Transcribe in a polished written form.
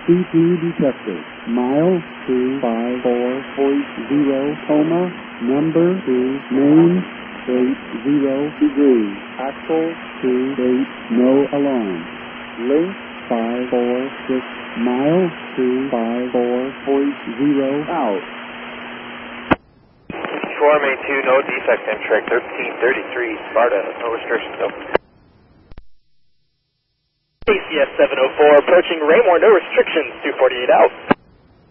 CT detector. Mile 254.0, coma, number 2, main 80 degrees, axle 28, no alarm. Link 546, mile 254.0 out. Control main 2, no defect, Amtrak 1333, Sparta, no restrictions, open. ACS 704, approaching Raymore, no restrictions, 248 out.